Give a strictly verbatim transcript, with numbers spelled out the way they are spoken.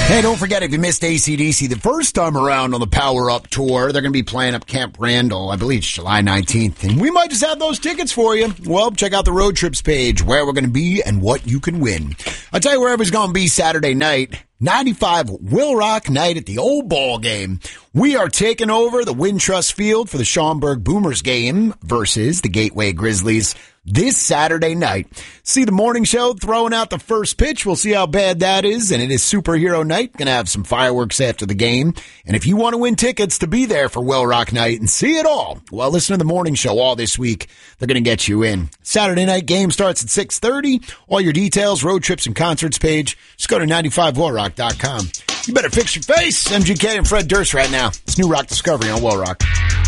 Hey, don't forget, if you missed A C D C the first time around on the Power Up Tour, they're going to be playing up Camp Randall. I believe it's July nineteenth. And we might just have those tickets for you. Well, check out the road trips page, where we're going to be and what you can win. I'll tell you where everybody's going to be Saturday night. ninety-five Will Rock night at the Old Ball Game. We are taking over the Wintrust Field for the Schaumburg Boomers game versus the Gateway Grizzlies this Saturday night. See the morning show throwing out the first pitch. We'll see how bad that is. And it is superhero night. Going to have some fireworks after the game. And if you want to win tickets to be there for Will Rock night and see it all, well, listen to the morning show all this week. They're going to get you in. Saturday night game starts at six thirty. All your details, road trips and concerts page. Just go to ninety-five will rock dot com. You better fix your face. M G K and Fred Durst right now. It's New Rock Discovery on Will Rock.